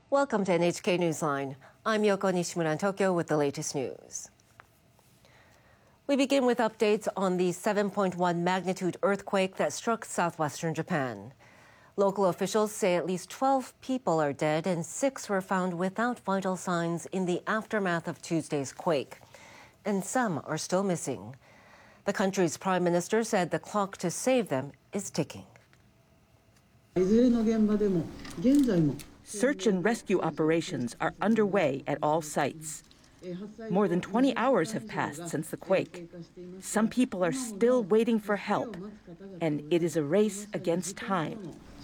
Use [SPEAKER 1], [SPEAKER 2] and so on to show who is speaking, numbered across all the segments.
[SPEAKER 1] Welcome to NHK Newsline. I'm Yoko Nishimura in Tokyo with the latest news. We begin with updates on the 7.1 magnitude earthquake that struck southwestern Japan. Local officials say at least 12 people are dead and 6 were found without vital signs in the aftermath of Tuesday's quake. And some are still missing. The country's prime minister said the clock to save them is ticking.
[SPEAKER 2] Search and rescue operations are underway at all sites. More than 20 hours have passed since the quake. Some people are still waiting for help, and it is a race against time.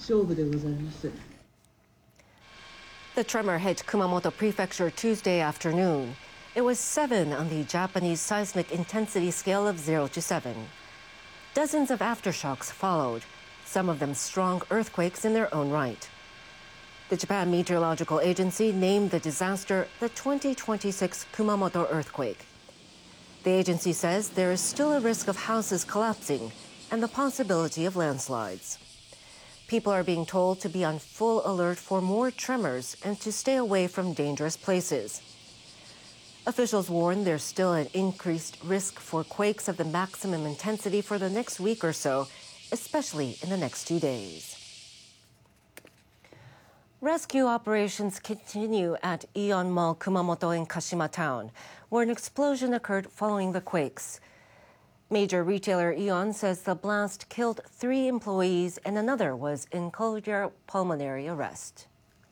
[SPEAKER 1] The tremor hit Kumamoto Prefecture Tuesday afternoon. It was 7 on the Japanese seismic intensity scale of 0 to 7. Dozens of aftershocks followed, some of them strong earthquakes in their own right. The Japan Meteorological Agency named the disaster the 2026 Kumamoto earthquake. The agency says there is still a risk of houses collapsing and the possibility of landslides. People are being told to be on full alert for more tremors and to stay away from dangerous places. Officials warn there's still an increased risk for quakes of the maximum intensity for the next week or so, especially in the next 2 days. Rescue operations continue at Aeon Mall Kumamoto in Kashima Town, where an explosion occurred following the quakes. Major retailer Aeon says the blast killed 3 employees and another was in cardiopulmonary arrest.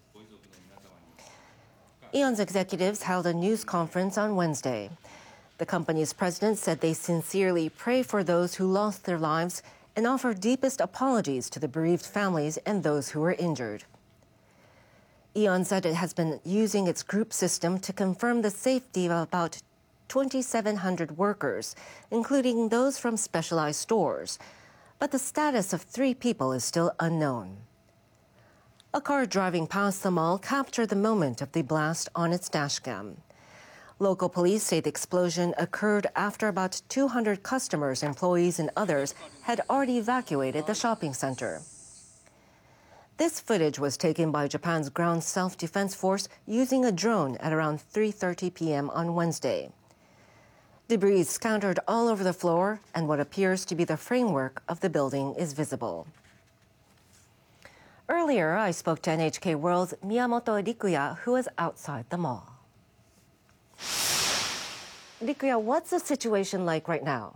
[SPEAKER 1] Aeon's executives held a news conference on Wednesday. The company's president said they sincerely pray for those who lost their lives and offer deepest apologies to the bereaved families and those who were injured. Aeon said it has been using its group system to confirm the safety of about 2,700 workers, including those from specialized stores. But the status of 3 people is still unknown. A car driving past the mall captured the moment of the blast on its dashcam. Local police say the explosion occurred after about 200 customers, employees, and others had already evacuated the shopping center. This footage was taken by Japan's Ground Self-Defense Force using a drone at around 3:30 p.m. on Wednesday. Debris scattered all over the floor, and what appears to be the framework of the building is visible. Earlier, I spoke to NHK World's Miyamoto Rikuya, who was outside the mall. Rikuya, what's the situation like right now?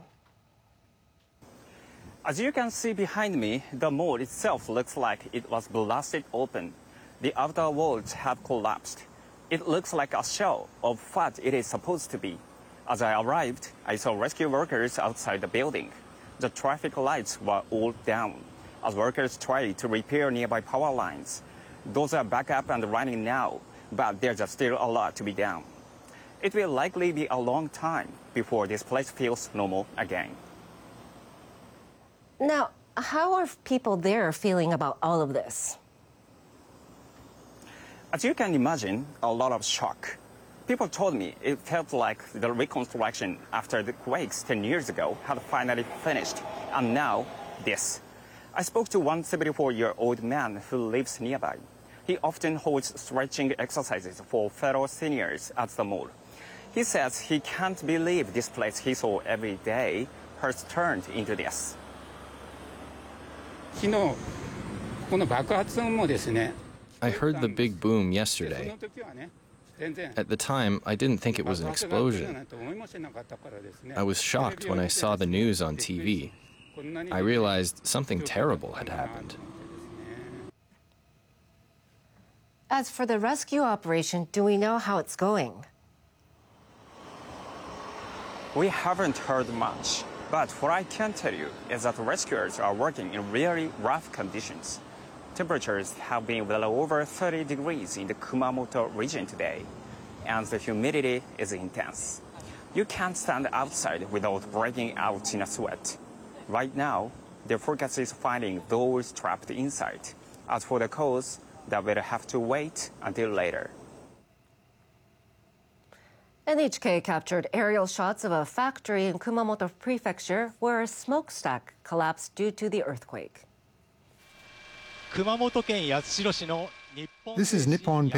[SPEAKER 3] As you can see behind me, the mall itself looks like it was blasted open. The outer walls have collapsed. It looks like a shell of what it is supposed to be. As I arrived, I saw rescue workers outside the building. The traffic lights were all down as workers tried to repair nearby power lines. Those are back up and running now, but there's still a lot to be done. It will likely be a long time before this place feels normal again.
[SPEAKER 1] Now, how are people there feeling about all of this?
[SPEAKER 3] As you can imagine, a lot of shock. People told me it felt like the reconstruction after the quakes 10 years ago had finally finished, and now this. I spoke to one 74-year-old man who lives nearby. He often holds stretching exercises for fellow seniors at the mall. He says he can't believe this place he saw every day has turned into this.
[SPEAKER 4] I heard the big boom yesterday. At the time, I didn't think it was an explosion. I was shocked when I saw the news on TV. I realized something terrible had happened.
[SPEAKER 1] As for the rescue operation, do we know how it's going?
[SPEAKER 3] We haven't heard much. But what I can tell you is that rescuers are working in really rough conditions. Temperatures have been well over 30 degrees in the Kumamoto region today, and the humidity is intense. You can't stand outside without breaking out in a sweat. Right now, their focus is finding those trapped inside. As for the cause, they will have to wait until later.
[SPEAKER 1] NHK captured aerial shots of a factory in Kumamoto Prefecture where a smokestack collapsed due to the earthquake.
[SPEAKER 5] This is Nippon